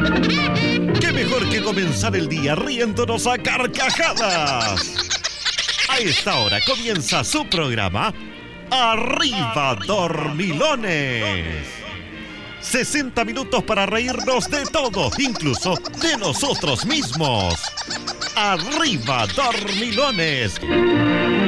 ¡Qué mejor que comenzar el día riéndonos a carcajadas! A esta hora comienza su programa Arriba Dormilones. 60 minutos para reírnos de todo, incluso de nosotros mismos. Arriba Dormilones.